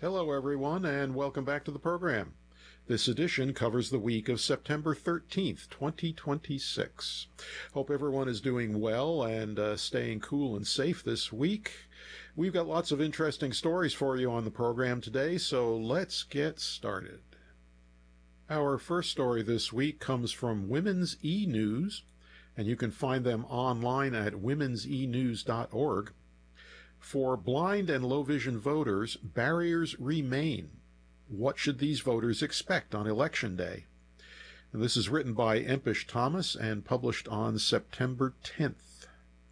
Hello, everyone, and welcome back to the program. This edition covers the week of September 13th, 2026. Hope everyone is doing well and staying cool and safe this week. We've got lots of interesting stories for you on the program today, so let's get started. Our first story this week comes from Women's E-News, and you can find them online at womensenews.org. For blind and low vision voters, barriers remain. What should these voters expect on Election Day? And this is written by Empish Thomas and published on September 10th.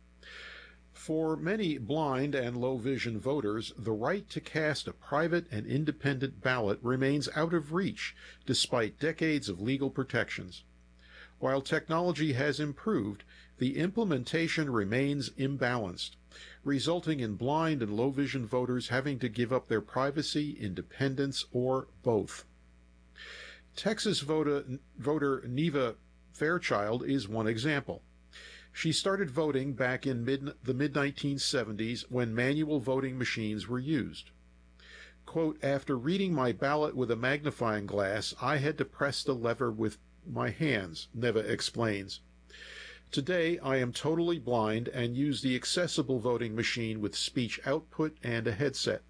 For many blind and low vision voters, the right to cast a private and independent ballot remains out of reach despite decades of legal protections. While technology has improved, the implementation remains imbalanced, resulting in blind and low vision voters having to give up their privacy, independence, or both. Texas voter Neva Fairchild is one example. She started voting back in the mid-1970s when manual voting machines were used. Quote, "After reading my ballot with a magnifying glass, I had to press the lever with my hands," Neva explains. "Today, I am totally blind and use the accessible voting machine with speech output and a headset."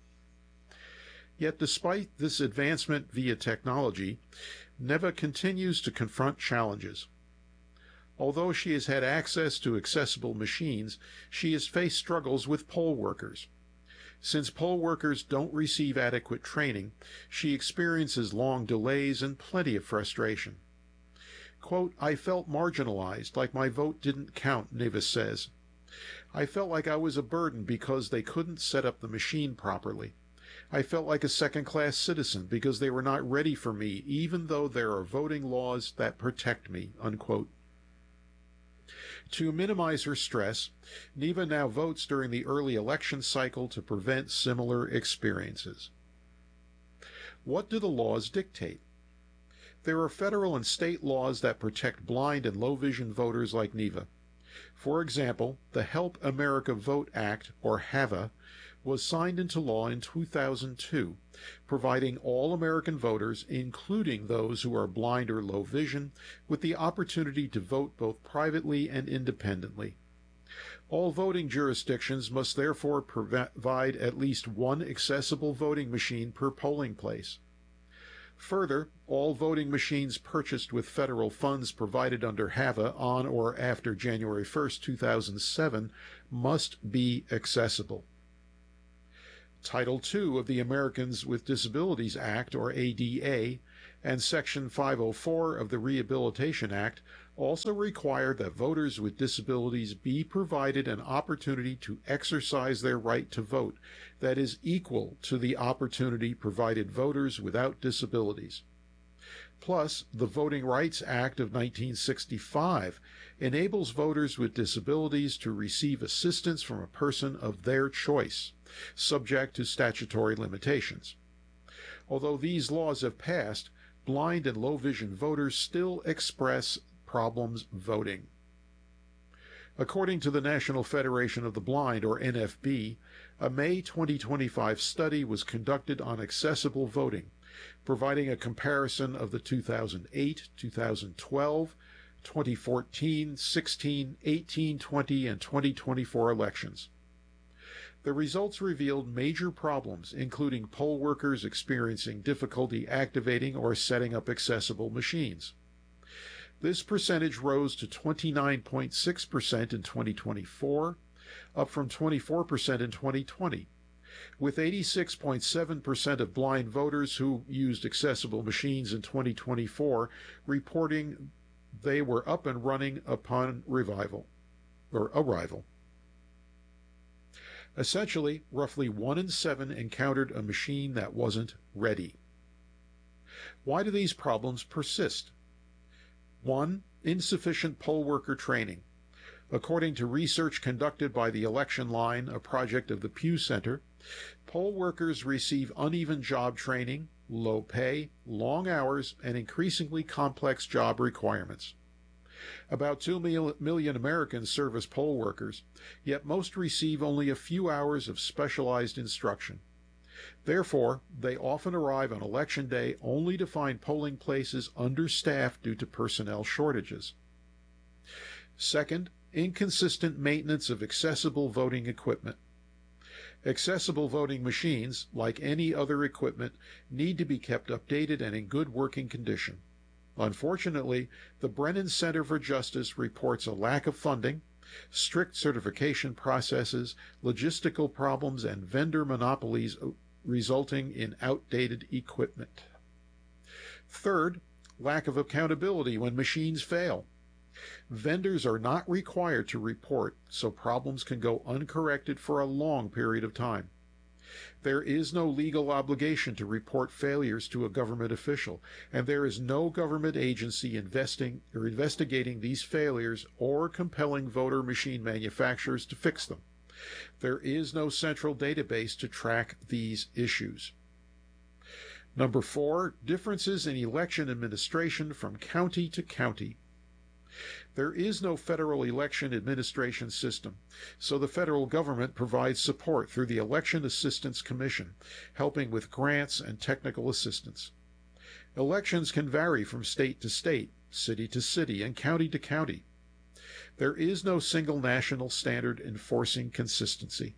Yet despite this advancement via technology, Neva continues to confront challenges. Although she has had access to accessible machines, she has faced struggles with poll workers. Since poll workers don't receive adequate training, she experiences long delays and plenty of frustration. Quote, "I felt marginalized, like my vote didn't count," Neva says. "I felt like I was a burden because they couldn't set up the machine properly. I felt like a second-class citizen because they were not ready for me, even though there are voting laws that protect me," unquote. To minimize her stress, Neva now votes during the early election cycle to prevent similar experiences. What do the laws dictate? There are federal and state laws that protect blind and low-vision voters like Neva. For example, the Help America Vote Act, or HAVA, was signed into law in 2002, providing all American voters, including those who are blind or low vision, with the opportunity to vote both privately and independently. All voting jurisdictions must therefore provide at least one accessible voting machine per polling place. Further, all voting machines purchased with federal funds provided under HAVA on or after January 1st, 2007 must be accessible. Title II of the Americans with Disabilities Act, or ADA, and Section 504 of the Rehabilitation Act also require that voters with disabilities be provided an opportunity to exercise their right to vote that is equal to the opportunity provided voters without disabilities. Plus, the Voting Rights Act of 1965 enables voters with disabilities to receive assistance from a person of their choice, subject to statutory limitations. Although these laws have passed, blind and low-vision voters still express problems voting. According to the National Federation of the Blind, or NFB, a May 2025 study was conducted on accessible voting, providing a comparison of the 2008, 2012, 2014, 16, 18, 20, and 2024 elections. The results revealed major problems, including poll workers experiencing difficulty activating or setting up accessible machines. This percentage rose to 29.6% in 2024, up from 24% in 2020, with 86.7% of blind voters who used accessible machines in 2024 reporting they were up and running upon arrival. Essentially, roughly 1 in 7 encountered a machine that wasn't ready. Why do these problems persist? 1. Insufficient poll worker training. According to research conducted by the Election Line, a project of the Pew Center, poll workers receive uneven job training, low pay, long hours, and increasingly complex job requirements. About 2 million Americans serve as poll workers, yet most receive only a few hours of specialized instruction. Therefore, they often arrive on Election Day only to find polling places understaffed due to personnel shortages. Second, inconsistent maintenance of accessible voting equipment. Accessible voting machines, like any other equipment, need to be kept updated and in good working condition. Unfortunately, the Brennan Center for Justice reports a lack of funding, strict certification processes, logistical problems, and vendor monopolies resulting in outdated equipment. Third, lack of accountability when machines fail. Vendors are not required to report, so problems can go uncorrected for a long period of time. There is no legal obligation to report failures to a government official, and there is no government agency investigating these failures or compelling voter machine manufacturers to fix them. There is no central database to track these issues. Number 4, differences in election administration from county to county. There is no federal election administration system, so the federal government provides support through the Election Assistance Commission, helping with grants and technical assistance. Elections can vary from state to state, city to city, and county to county. There is no single national standard enforcing consistency.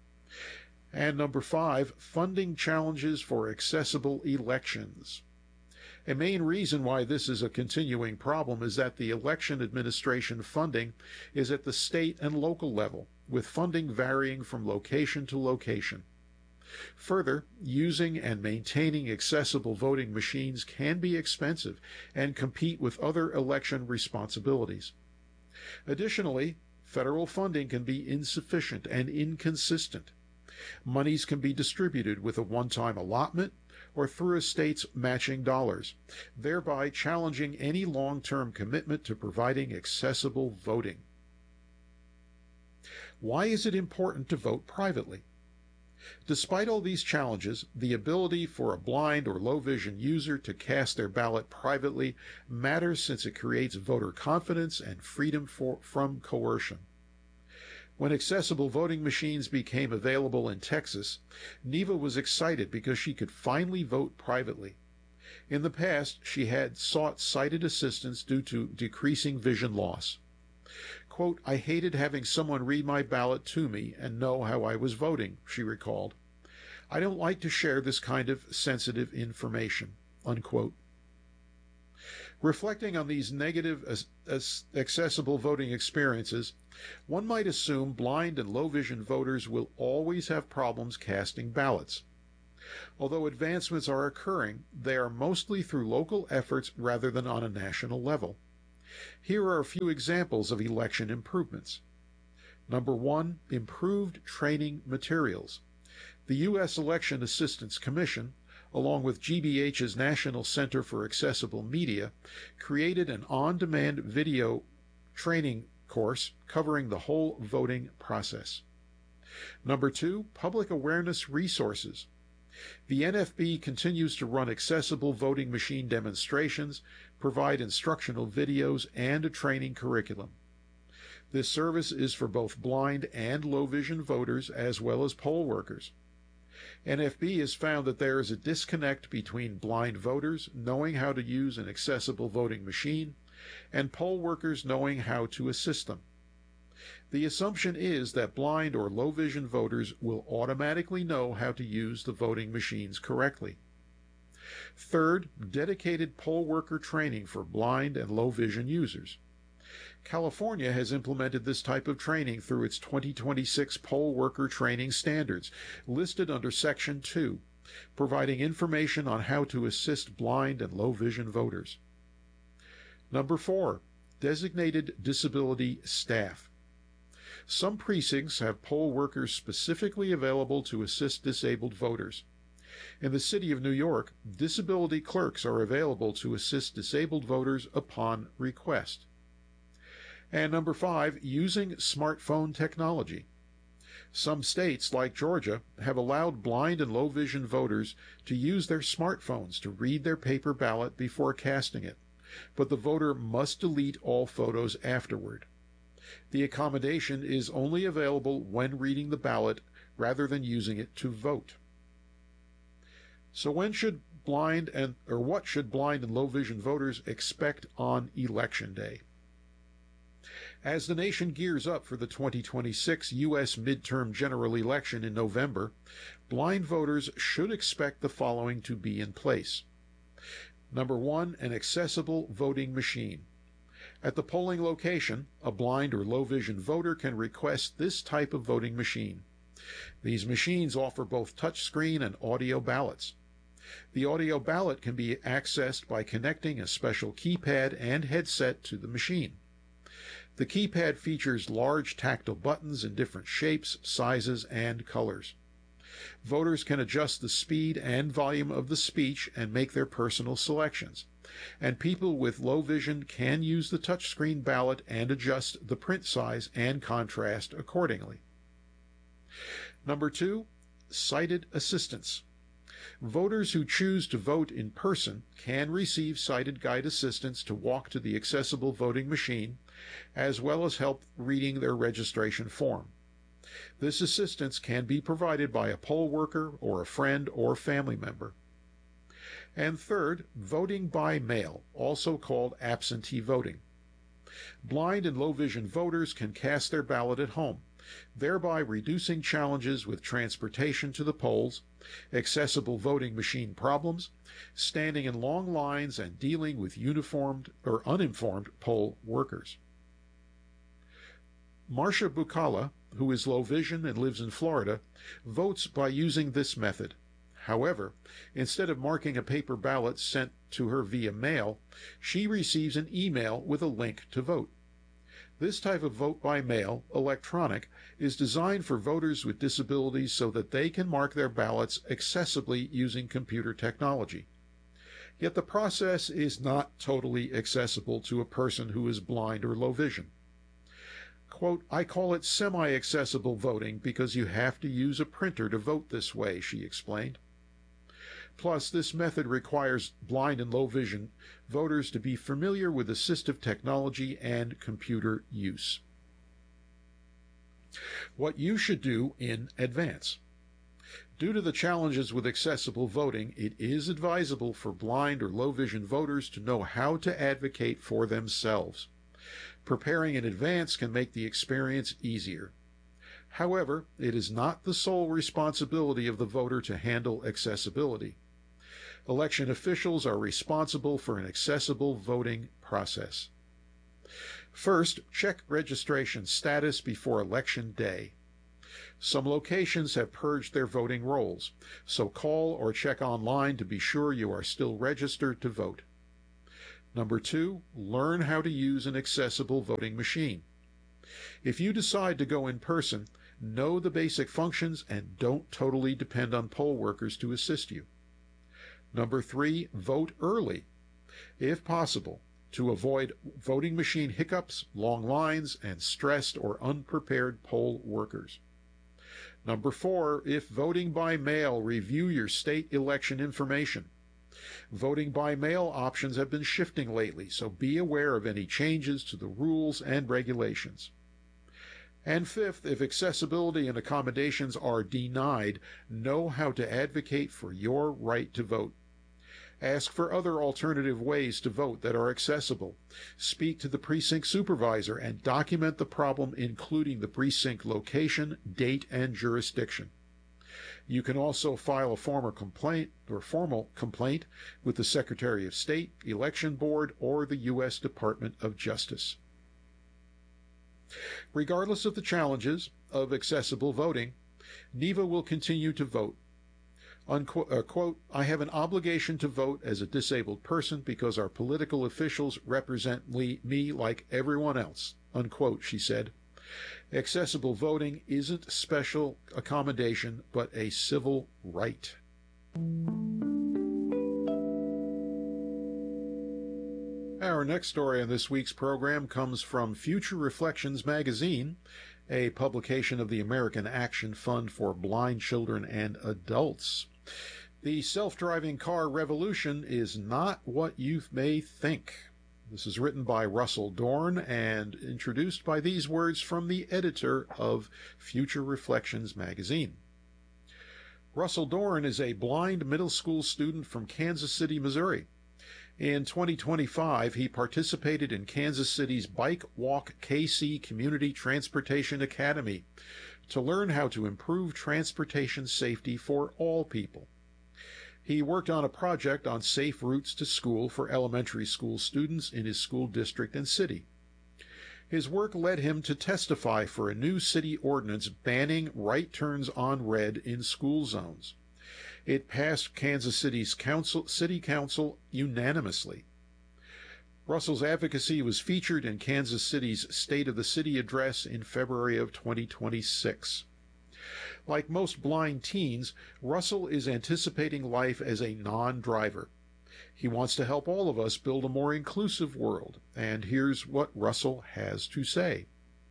And number 5, funding challenges for accessible elections. A main reason why this is a continuing problem is that the election administration funding is at the state and local level, with funding varying from location to location. Further, using and maintaining accessible voting machines can be expensive and compete with other election responsibilities. Additionally, federal funding can be insufficient and inconsistent. Monies can be distributed with a one-time allotment or through a state's matching dollars, thereby challenging any long-term commitment to providing accessible voting. Why is it important to vote privately? Despite all these challenges, the ability for a blind or low-vision user to cast their ballot privately matters since it creates voter confidence and freedom from coercion. When accessible voting machines became available in Texas, Neva was excited because she could finally vote privately. In the past, she had sought sighted assistance due to decreasing vision loss. Quote, "I hated having someone read my ballot to me and know how I was voting," she recalled. "I don't like to share this kind of sensitive information." Unquote. Reflecting on these negative accessible voting experiences, one might assume blind and low-vision voters will always have problems casting ballots. Although advancements are occurring, they are mostly through local efforts rather than on a national level. Here are a few examples of election improvements. Number 1, improved training materials. The U.S. Election Assistance Commission, along with GBH's National Center for Accessible Media, created an on-demand video training course covering the whole voting process. Number 2, public awareness resources. The NFB continues to run accessible voting machine demonstrations, provide instructional videos, and a training curriculum. This service is for both blind and low-vision voters as well as poll workers. NFB has found that there is a disconnect between blind voters knowing how to use an accessible voting machine and poll workers knowing how to assist them. The assumption is that blind or low-vision voters will automatically know how to use the voting machines correctly. Third, dedicated poll worker training for blind and low-vision users. California has implemented this type of training through its 2026 poll worker training standards, listed under Section 2, providing information on how to assist blind and low-vision voters. Number 4, designated disability staff. Some precincts have poll workers specifically available to assist disabled voters. In the city of New York, disability clerks are available to assist disabled voters upon request. And number 5, using smartphone technology. Some states, like Georgia, have allowed blind and low-vision voters to use their smartphones to read their paper ballot before casting it, but the voter must delete all photos afterward. The accommodation is only available when reading the ballot rather than using it to vote. So what should blind and low vision voters expect on election day? As the nation gears up for the 2026 U.S. midterm general election in November, blind voters should expect the following to be in place. Number one, an accessible voting machine. At the polling location, a blind or low vision voter can request this type of voting machine. These machines offer both touchscreen and audio ballots. The audio ballot can be accessed by connecting a special keypad and headset to the machine. The keypad features large tactile buttons in different shapes, sizes, and colors. Voters can adjust the speed and volume of the speech and make their personal selections, and people with low vision can use the touchscreen ballot and adjust the print size and contrast accordingly. Number two, sighted assistance. Voters who choose to vote in person can receive sighted guide assistance to walk to the accessible voting machine, as well as help reading their registration form. This assistance can be provided by a poll worker or a friend or family member. And third, voting by mail, also called absentee voting. Blind and low vision voters can cast their ballot at home, thereby reducing challenges with transportation to the polls, accessible voting machine problems, standing in long lines, and dealing with uniformed or uninformed poll workers. Marcia Bukala, who is low vision and lives in Florida, votes by using this method. However, instead of marking a paper ballot sent to her via mail, she receives an email with a link to vote. This type of vote by mail, electronic, is designed for voters with disabilities so that they can mark their ballots accessibly using computer technology. Yet the process is not totally accessible to a person who is blind or low vision. Quote, "I call it semi-accessible voting because you have to use a printer to vote this way," she explained. Plus, this method requires blind and low vision voters to be familiar with assistive technology and computer use. What you should do in advance. Due to the challenges with accessible voting, it is advisable for blind or low vision voters to know how to advocate for themselves. Preparing in advance can make the experience easier. However, it is not the sole responsibility of the voter to handle accessibility. Election officials are responsible for an accessible voting process. First, check registration status before Election Day. Some locations have purged their voting rolls, so call or check online to be sure you are still registered to vote. Number two, learn how to use an accessible voting machine. If you decide to go in person, know the basic functions and don't totally depend on poll workers to assist you. Number three, vote early, if possible, to avoid voting machine hiccups, long lines, and stressed or unprepared poll workers. Number four, if voting by mail, review your state election information. Voting by mail options have been shifting lately, so be aware of any changes to the rules and regulations. And fifth, if accessibility and accommodations are denied, know how to advocate for your right to vote. Ask for other alternative ways to vote that are accessible. Speak to the precinct supervisor and document the problem, including the precinct location, date, and jurisdiction. You can also file a formal complaint with the Secretary of State, Election Board, or the U.S. Department of Justice. Regardless of the challenges of accessible voting, NEVA will continue to vote. Quote, "I have an obligation to vote as a disabled person because our political officials represent me like everyone else," unquote, she said. Accessible voting isn't special accommodation, but a civil right. Our next story on this week's program comes from Future Reflections magazine, a publication of the American Action Fund for Blind Children and Adults. The self-driving car revolution is not what you may think. This is written by Russell Dorn and introduced by these words from the editor of Future Reflections magazine. Russell Dorn is a blind middle school student from Kansas City, Missouri. In 2025, he participated in Kansas City's Bike Walk KC Community Transportation Academy to learn how to improve transportation safety for all people. He worked on a project on safe routes to school for elementary school students in his school district and city. His work led him to testify for a new city ordinance banning right turns on red in school zones. It passed Kansas City's City Council unanimously. Russell's advocacy was featured in Kansas City's State of the City address in February of 2026. Like most blind teens, Russell is anticipating life as a non-driver. He wants to help all of us build a more inclusive world, and here's what Russell has to say.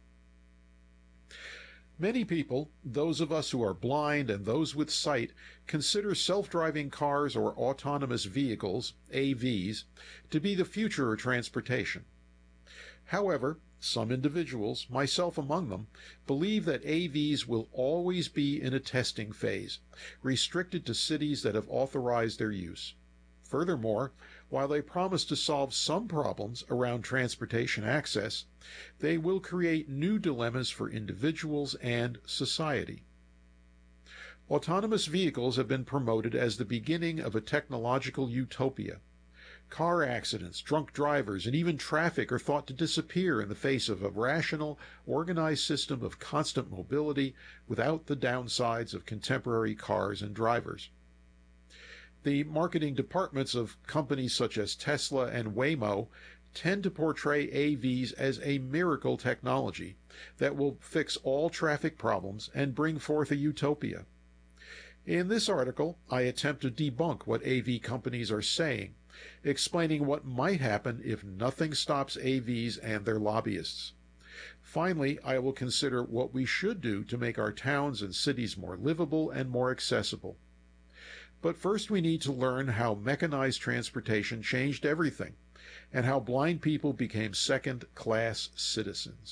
Many people, those of us who are blind and those with sight, consider self-driving cars or autonomous vehicles, AVs, to be the future of transportation. However, some individuals, myself among them, believe that AVs will always be in a testing phase, restricted to cities that have authorized their use. Furthermore, while they promise to solve some problems around transportation access, they will create new dilemmas for individuals and society. Autonomous vehicles have been promoted as the beginning of a technological utopia. Car accidents, drunk drivers, and even traffic are thought to disappear in the face of a rational, organized system of constant mobility without the downsides of contemporary cars and drivers. The marketing departments of companies such as Tesla and Waymo tend to portray AVs as a miracle technology that will fix all traffic problems and bring forth a utopia. In this article, I attempt to debunk what AV companies are saying, explaining what might happen if nothing stops AVs and their lobbyists. Finally, I will consider what we should do to make our towns and cities more livable and more accessible. But first we need to learn how mechanized transportation changed everything, and how blind people became second-class citizens.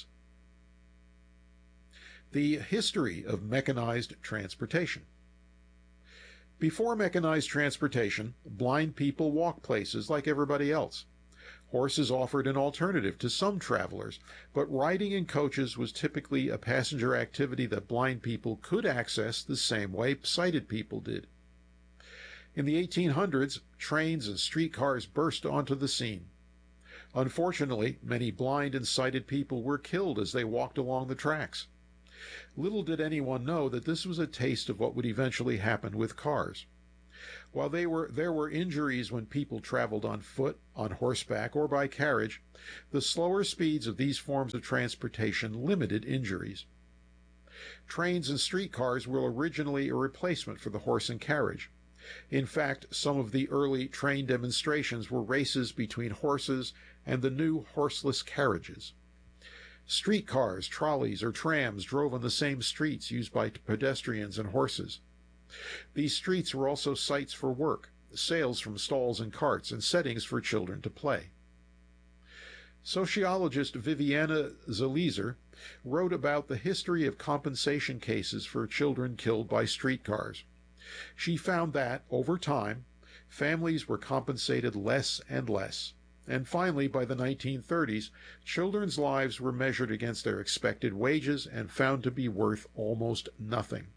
The history of mechanized transportation. Before mechanized transportation, blind people walked places like everybody else. Horses offered an alternative to some travelers, but riding in coaches was typically a passenger activity that blind people could access the same way sighted people did. In the 1800s, trains and streetcars burst onto the scene. Unfortunately, many blind and sighted people were killed as they walked along the tracks. Little did anyone know that this was a taste of what would eventually happen with cars. While there were injuries when people traveled on foot, on horseback, or by carriage, the slower speeds of these forms of transportation limited injuries. Trains and streetcars were originally a replacement for the horse and carriage. In fact, some of the early train demonstrations were races between horses and the new horseless carriages. Streetcars, trolleys, or trams drove on the same streets used by pedestrians and horses. These streets were also sites for work, sales from stalls and carts, and settings for children to play. Sociologist Viviana Zelizer wrote about the history of compensation cases for children killed by streetcars. She found that, over time, families were compensated less and less, and finally, by the 1930s, children's lives were measured against their expected wages and found to be worth almost nothing.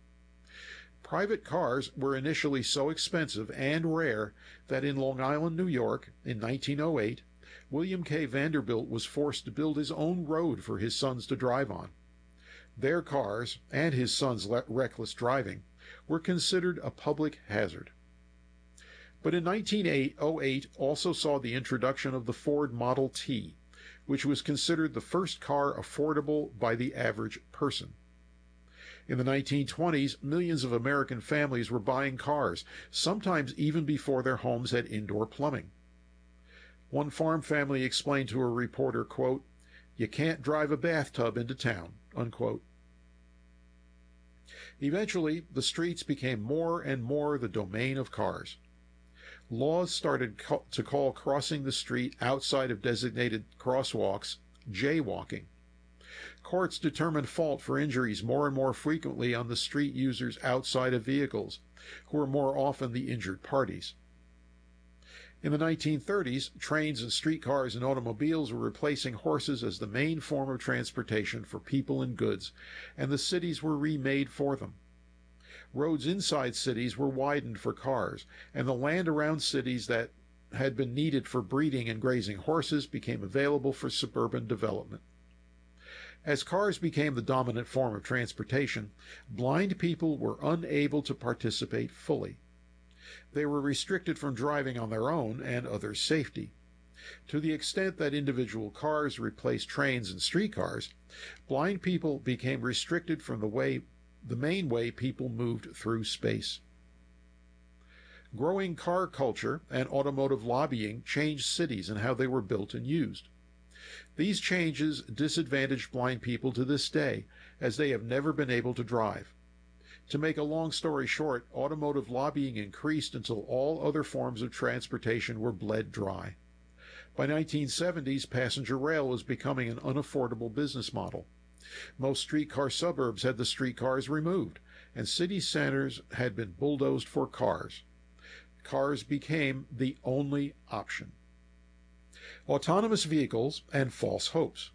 Private cars were initially so expensive and rare that in Long Island, New York, in 1908, William K. Vanderbilt was forced to build his own road for his sons to drive on. Their cars, and his son's reckless driving, were considered a public hazard. But in 1908 also saw the introduction of the Ford Model T, which was considered the first car affordable by the average person. In the 1920s, millions of American families were buying cars, sometimes even before their homes had indoor plumbing. One farm family explained to a reporter, quote, "You can't drive a bathtub into town," unquote. Eventually, the streets became more and more the domain of cars. Laws started to call crossing the street outside of designated crosswalks jaywalking. Courts determined fault for injuries more and more frequently on the street users outside of vehicles, who were more often the injured parties. In the 1930s, trains and streetcars and automobiles were replacing horses as the main form of transportation for people and goods, and the cities were remade for them. Roads inside cities were widened for cars, and the land around cities that had been needed for breeding and grazing horses became available for suburban development. As cars became the dominant form of transportation, blind people were unable to participate fully. They were restricted from driving on their own and others' safety. To the extent that individual cars replaced trains and streetcars, blind people became restricted from the main way people moved through space. Growing car culture and automotive lobbying changed cities and how they were built and used. These changes disadvantage blind people to this day, as they have never been able to drive. To make a long story short, automotive lobbying increased until all other forms of transportation were bled dry. By 1970s, passenger rail was becoming an unaffordable business model. Most streetcar suburbs had the streetcars removed, and city centers had been bulldozed for cars. Cars became the only option. Autonomous vehicles and false hopes.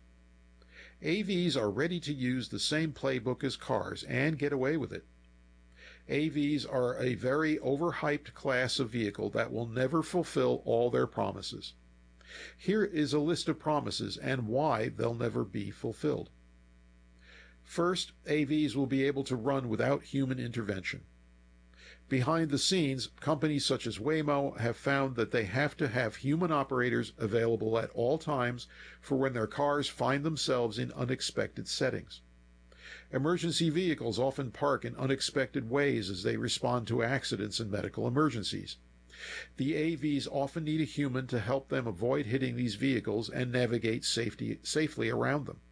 AVs are ready to use the same playbook as cars and get away with it. AVs are a very overhyped class of vehicle that will never fulfill all their promises. Here is a list of promises and why they'll never be fulfilled. First, AVs will be able to run without human intervention. Behind the scenes, companies such as Waymo have found that they have to have human operators available at all times for when their cars find themselves in unexpected settings. Emergency vehicles often park in unexpected ways as they respond to accidents and medical emergencies. The AVs often need a human to help them avoid hitting these vehicles and navigate safely around them.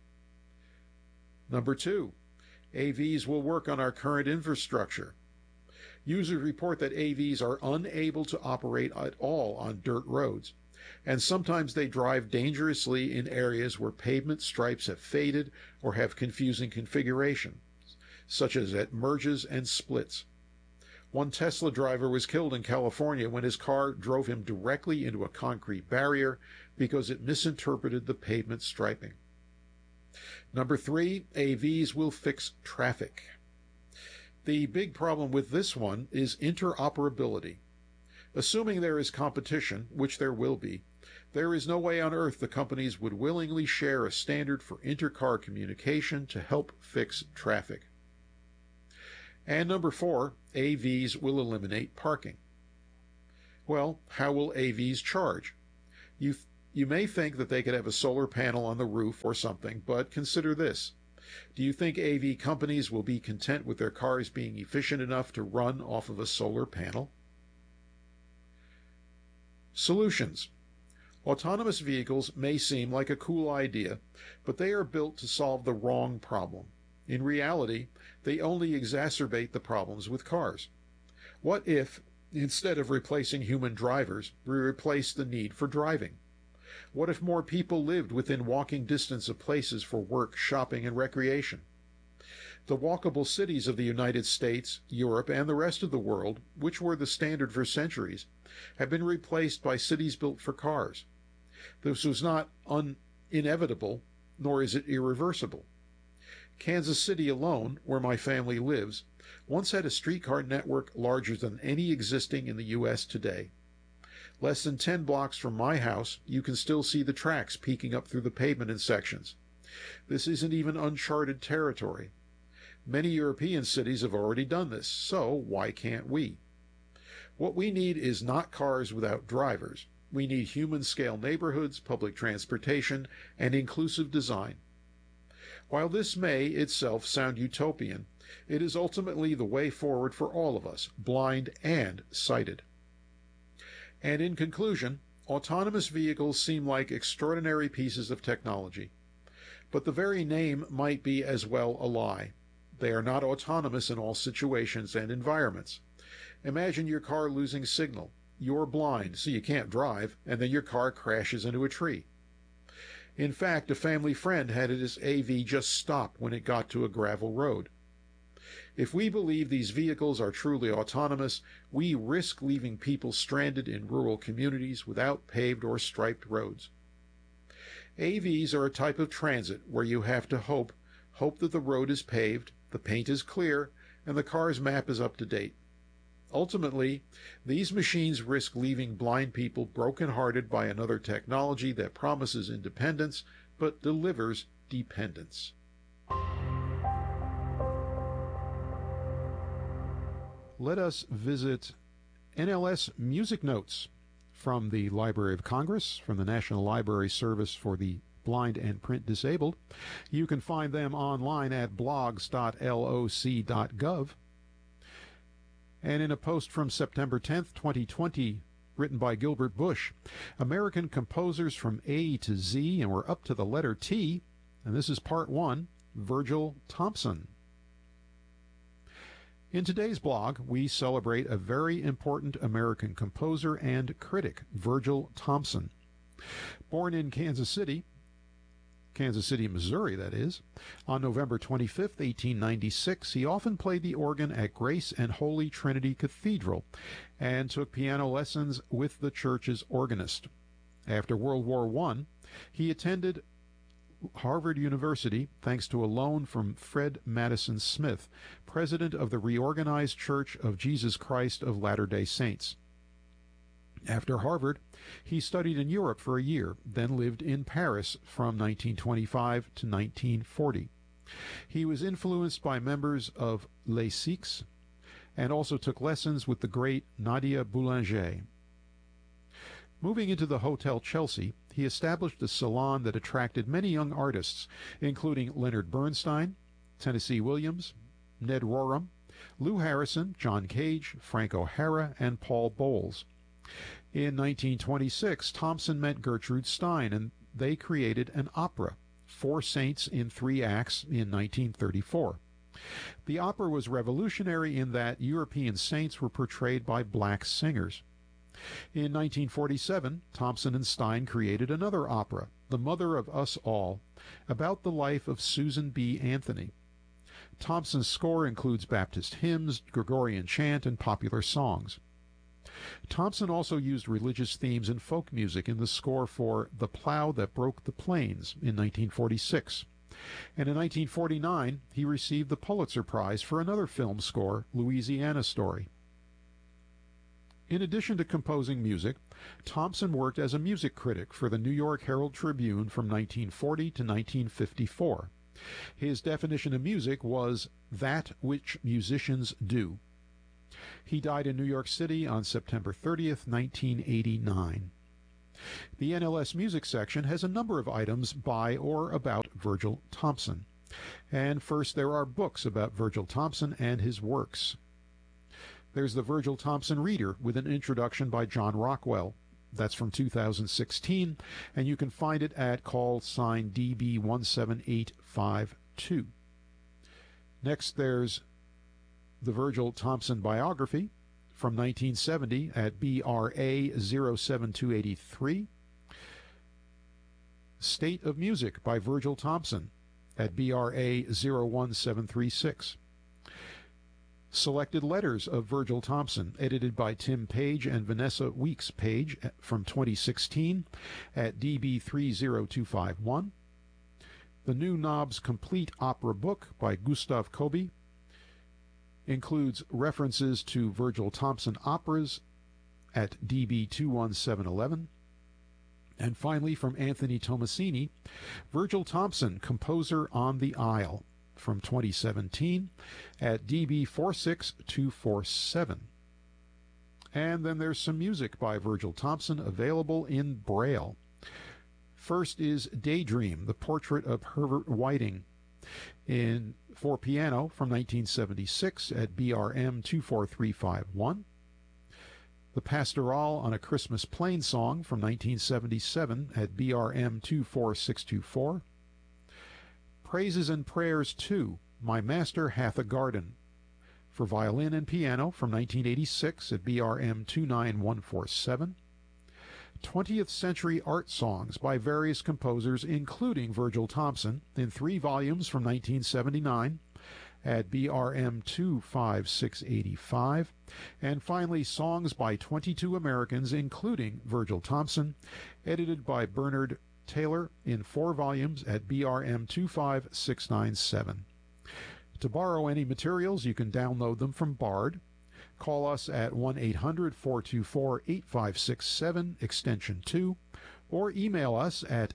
Number 2, AVs will work on our current infrastructure. Users report that AVs are unable to operate at all on dirt roads, and sometimes they drive dangerously in areas where pavement stripes have faded or have confusing configuration, such as at merges and splits. One Tesla driver was killed in California when his car drove him directly into a concrete barrier because it misinterpreted the pavement striping. Number 3, AVs will fix traffic. The big problem with this one is interoperability. Assuming there is competition, which there will be, there is no way on earth the companies would willingly share a standard for inter-car communication to help fix traffic. And number 4, AVs will eliminate parking. Well, how will AVs charge? You may think that they could have a solar panel on the roof or something, but consider this. Do you think AV companies will be content with their cars being efficient enough to run off of a solar panel? Solutions. Autonomous vehicles may seem like a cool idea, but they are built to solve the wrong problem. In reality, they only exacerbate the problems with cars. What if, instead of replacing human drivers, we replaced the need for driving? What if more people lived within walking distance of places for work, shopping, and recreation? The walkable cities of the United States, Europe, and the rest of the world, which were the standard for centuries, have been replaced by cities built for cars. This was not inevitable, nor is it irreversible. Kansas City alone, where my family lives, once had a streetcar network larger than any existing in the U.S. today. Less than 10 blocks from my house, you can still see the tracks peeking up through the pavement in sections. This isn't even uncharted territory. Many European cities have already done this, so why can't we? What we need is not cars without drivers. We need human-scale neighborhoods, public transportation, and inclusive design. While this may itself sound utopian, it is ultimately the way forward for all of us, blind and sighted. And in conclusion, autonomous vehicles seem like extraordinary pieces of technology. But the very name might be as well a lie. They are not autonomous in all situations and environments. Imagine your car losing signal. You're blind, so you can't drive, and then your car crashes into a tree. In fact, a family friend had his AV just stop when it got to a gravel road. If we believe these vehicles are truly autonomous, we risk leaving people stranded in rural communities without paved or striped roads. AVs are a type of transit where you have to hope that the road is paved, the paint is clear, and the car's map is up to date. Ultimately, these machines risk leaving blind people brokenhearted by another technology that promises independence but delivers dependence. Let us visit NLS Music Notes from the Library of Congress, from the National Library Service for the Blind and Print Disabled. You can find them online at blogs.loc.gov. And in a post from September 10th, 2020, written by Gilbert Bush, American composers from A to Z, and we're up to the letter T, and this is part one, Virgil Thomson. In today's blog, we celebrate a very important American composer and critic, Virgil Thomson. Born in Kansas City, Missouri, that is, on November 25, 1896, he often played the organ at Grace and Holy Trinity Cathedral and took piano lessons with the church's organist. After World War I, he attended Harvard University thanks to a loan from Fred Madison Smith, president of the Reorganized Church of Jesus Christ of Latter-day Saints. After Harvard, he studied in Europe for a year, then lived in Paris from 1925 to 1940. He was influenced by members of Les Six and also took lessons with the great Nadia Boulanger. Moving into the Hotel Chelsea, he established a salon that attracted many young artists, including Leonard Bernstein, Tennessee Williams, Ned Rorem, Lou Harrison, John Cage, Frank O'Hara, and Paul Bowles. In 1926, Thomson met Gertrude Stein, and they created an opera, Four Saints in Three Acts, in 1934. The opera was revolutionary in that European saints were portrayed by black singers. In 1947, Thomson and Stein created another opera, The Mother of Us All, about the life of Susan B. Anthony. Thomson's score includes Baptist hymns, Gregorian chant, and popular songs. Thomson also used religious themes and folk music in the score for The Plow That Broke the Plains in 1946. And in 1949, he received the Pulitzer Prize for another film score, Louisiana Story. In addition to composing music, Thomson worked as a music critic for the New York Herald Tribune from 1940 to 1954. His definition of music was that which musicians do. He died in New York City on September 30th, 1989. The NLS Music section has a number of items by or about Virgil Thomson. And first, there are books about Virgil Thomson and his works. There's the Virgil Thomson Reader with an introduction by John Rockwell. That's from 2016, and you can find it at call sign DB17852. Next, there's the Virgil Thomson Biography from 1970 at BRA 07283. State of Music by Virgil Thomson at BRA 01736. Selected Letters of Virgil Thomson, edited by Tim Page and Vanessa Weeks Page from 2016 at DB30251. The New Knobs Complete Opera Book by Gustav Kobe includes references to Virgil Thomson operas at DB21711. And finally, from Anthony Tomasini, Virgil Thomson, Composer on the Isle, from 2017 at DB46247. And then there's some music by Virgil Thomson available in Braille. First is Daydream, the portrait of Herbert Whiting, for piano from 1976 at BRM 24351. The Pastoral on a Christmas Plain Song from 1977 at BRM 24624. Praises and Prayers 2, My Master Hath a Garden, for violin and piano from 1986 at BRM 29147. 20th century art songs by various composers, including Virgil Thomson, in 3 volumes from 1979 at BRM 25685. And finally, songs by 22 Americans, including Virgil Thomson, edited by Bernard Taylor in 4 volumes at BRM 25697. To borrow any materials, you can download them from Bard. Call us at 1-800-424-8567, extension 2, or email us at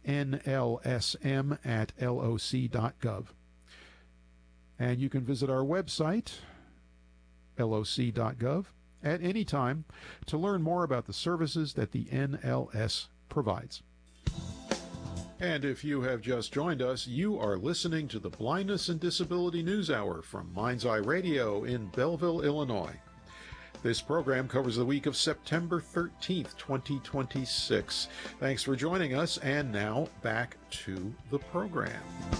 nlsm@loc.gov. And you can visit our website, loc.gov, at any time to learn more about the services that the NLS provides. And if you have just joined us, you are listening to the Blindness and Disability News Hour from Mind's Eye Radio in Belleville, Illinois. This program covers the week of September 13th, 2026. Thanks for joining us, and now back to the program.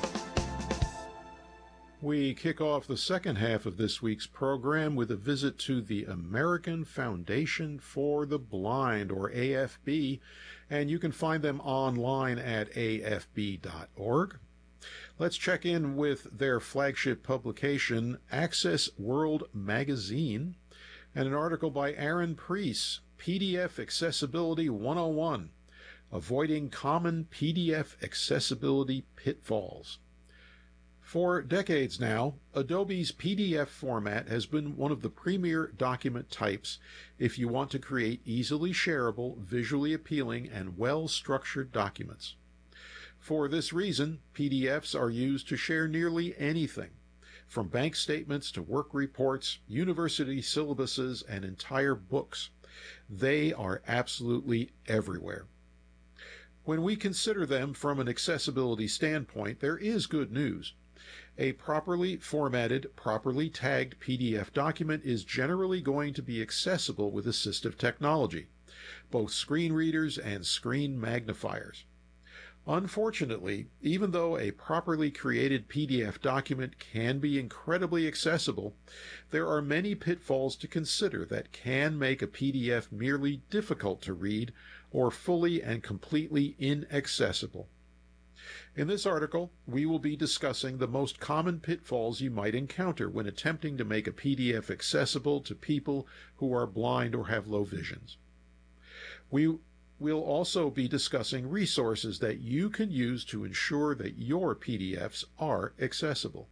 We kick off the second half of this week's program with a visit to the American Foundation for the Blind, or AFB, and you can find them online at afb.org. Let's check in with their flagship publication, Access World Magazine, and an article by Aaron Preece, PDF Accessibility 101, Avoiding Common PDF Accessibility Pitfalls. For decades now, Adobe's PDF format has been one of the premier document types if you want to create easily shareable, visually appealing, and well-structured documents. For this reason, PDFs are used to share nearly anything, from bank statements to work reports, university syllabuses, and entire books. They are absolutely everywhere. When we consider them from an accessibility standpoint, there is good news. A properly formatted, properly tagged PDF document is generally going to be accessible with assistive technology, both screen readers and screen magnifiers. Unfortunately, even though a properly created PDF document can be incredibly accessible, there are many pitfalls to consider that can make a PDF merely difficult to read or fully and completely inaccessible. In this article, we will be discussing the most common pitfalls you might encounter when attempting to make a PDF accessible to people who are blind or have low visions. We will also be discussing resources that you can use to ensure that your PDFs are accessible.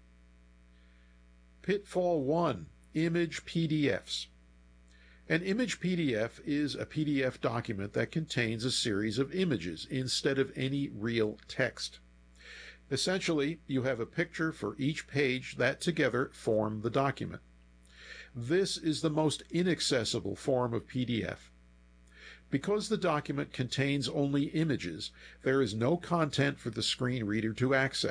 Pitfall 1. Image PDFs. An image PDF is a PDF document that contains a series of images instead of any real text. Essentially, you have a picture for each page that together form the document. This is the most inaccessible form of PDF. Because the document contains only images, there is no content for the screen reader to access.